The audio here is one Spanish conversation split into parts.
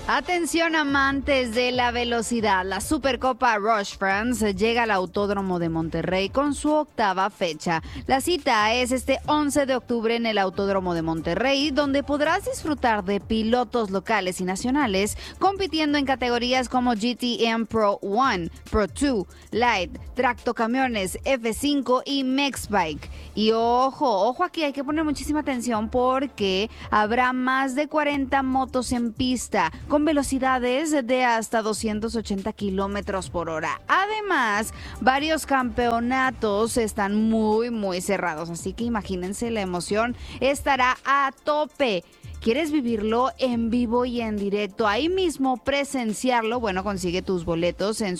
Atención amantes de la velocidad, la Supercopa Rush France llega al Autódromo de Monterrey con su 8ª fecha. La cita es este 11 de octubre en el Autódromo de Monterrey, donde podrás disfrutar de pilotos locales y nacionales compitiendo en categorías como GTM Pro 1, Pro 2, Light, tractocamiones, F5 y Mexbike. Y ojo aquí, hay que poner muchísima atención porque habrá más de 40 motos en pista con velocidades de hasta 280 kilómetros por hora. Además, varios campeonatos están muy cerrados, así que imagínense, la emoción estará a tope. ¿Quieres vivirlo en vivo y en directo? Ahí mismo presenciarlo. Bueno, consigue tus boletos en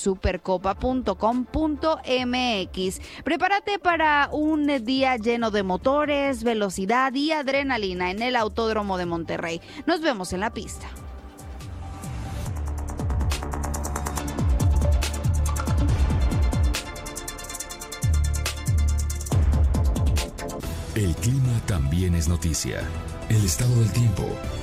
supercopa.com.mx. Prepárate para un día lleno de motores, velocidad y adrenalina en el Autódromo de Monterrey. Nos vemos en la pista. El clima también es noticia. El estado del tiempo.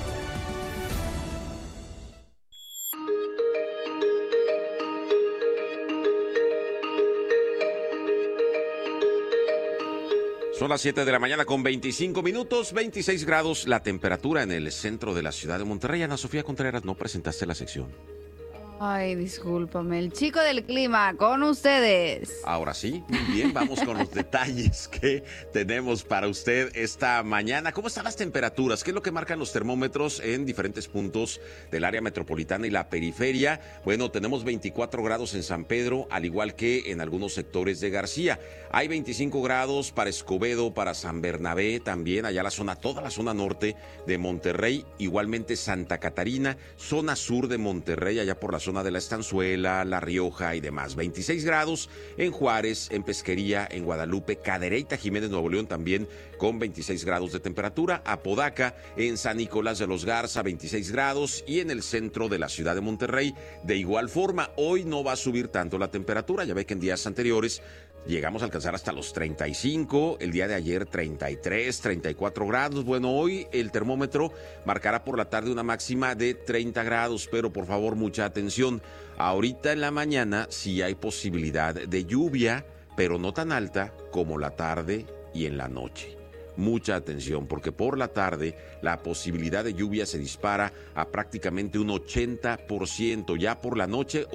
Son las 7 de la mañana con 25 minutos, 26 grados la temperatura en el centro de la ciudad de Monterrey. Ana Sofía Contreras, no presentaste la sección. Ay, discúlpame, el chico del clima, con ustedes. Ahora sí, muy bien, vamos con los detalles que tenemos para usted esta mañana. ¿Cómo están las temperaturas? ¿Qué es lo que marcan los termómetros en diferentes puntos del área metropolitana y la periferia? Bueno, tenemos 24 grados en San Pedro, al igual que en algunos sectores de García. Hay 25 grados para Escobedo, para San Bernabé también, allá toda la zona norte de Monterrey, igualmente Santa Catarina, zona sur de Monterrey, allá por la zona de la Estanzuela, La Rioja y demás. 26 grados en Juárez, en Pesquería, en Guadalupe, Cadereyta, Jiménez, Nuevo León también con 26 grados de temperatura. Apodaca, en San Nicolás de los Garza, 26 grados y en el centro de la ciudad de Monterrey. De igual forma, hoy no va a subir tanto la temperatura. Ya ve que en días anteriores llegamos a alcanzar hasta los 35, el día de ayer 33, 34 grados. Bueno, hoy el termómetro marcará por la tarde una máxima de 30 grados, pero por favor mucha atención. Ahorita en la mañana sí hay posibilidad de lluvia, pero no tan alta como la tarde y en la noche. Mucha atención, porque por la tarde la posibilidad de lluvia se dispara a prácticamente un 80%, ya por la noche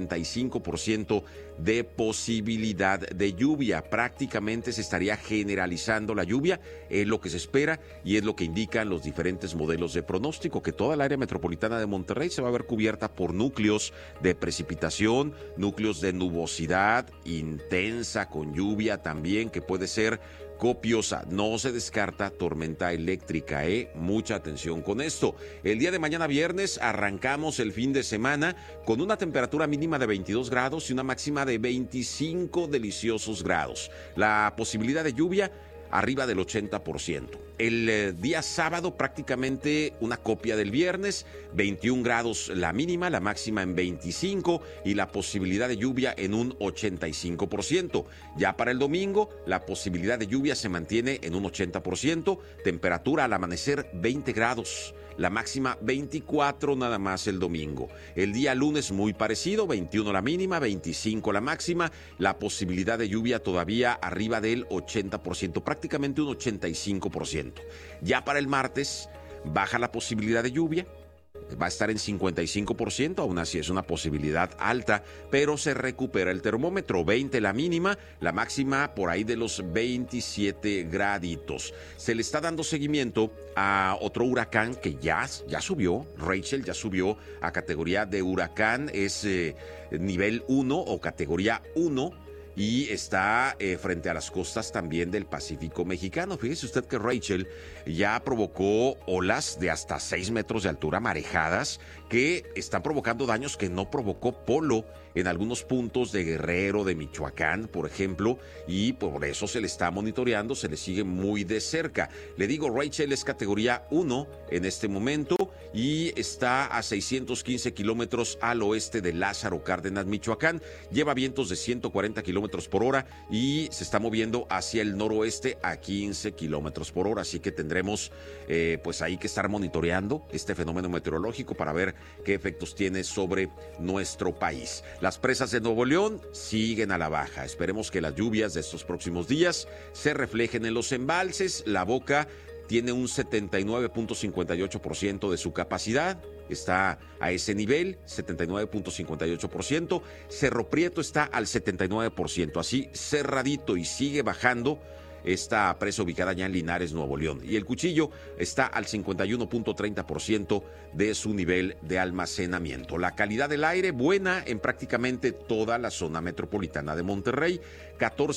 85% de posibilidad de lluvia. Prácticamente se estaría generalizando la lluvia, es lo que se espera y es lo que indican los diferentes modelos de pronóstico, que toda el área metropolitana de Monterrey se va a ver cubierta por núcleos de precipitación, núcleos de nubosidad intensa con lluvia también, que puede ser copiosa. No se descarta tormenta eléctrica, mucha atención con esto. El día de mañana viernes arrancamos el fin de semana con una temperatura mínima de 22 grados y una máxima de 25 deliciosos grados. La posibilidad de lluvia arriba del 80%. El día sábado prácticamente una copia del viernes, 21 grados la mínima, la máxima en 25 y la posibilidad de lluvia en un 85%. Ya para el domingo la posibilidad de lluvia se mantiene en un 80%, temperatura al amanecer 20 grados. La máxima 24 nada más el domingo. El día lunes muy parecido, 21 la mínima, 25 la máxima. La posibilidad de lluvia todavía arriba del 80%, prácticamente un 85%. Ya para el martes baja la posibilidad de lluvia. Va a estar en 55%, aún así es una posibilidad alta, pero se recupera el termómetro, 20 la mínima, la máxima por ahí de los 27 graditos. Se le está dando seguimiento a otro huracán que ya subió, Rachel ya subió a categoría de huracán, es nivel 1 o categoría 1. Y está frente a las costas también del Pacífico mexicano. Fíjese usted que Rachel ya provocó olas de hasta 6 metros de altura, marejadas, que están provocando daños que no provocó Polo en algunos puntos de Guerrero, de Michoacán, por ejemplo, y por eso se le está monitoreando, se le sigue muy de cerca. Le digo, Rachel es categoría 1 en este momento y está a 615 kilómetros al oeste de Lázaro Cárdenas, Michoacán. Lleva vientos de 140 kilómetros kilómetros por hora y se está moviendo hacia el noroeste a 15 kilómetros por hora. Así que tendremos pues ahí que estar monitoreando este fenómeno meteorológico para ver qué efectos tiene sobre nuestro país. Las presas de Nuevo León siguen a la baja. Esperemos que las lluvias de estos próximos días se reflejen en los embalses. La Boca tiene un 79.58% de su capacidad. Está a ese nivel, 79.58%. Cerro Prieto está al 79%, así cerradito, y sigue bajando esta presa ubicada ya en Linares, Nuevo León. Y el Cuchillo está al 51.30% de su nivel de almacenamiento. La calidad del aire buena en prácticamente toda la zona metropolitana de Monterrey. 14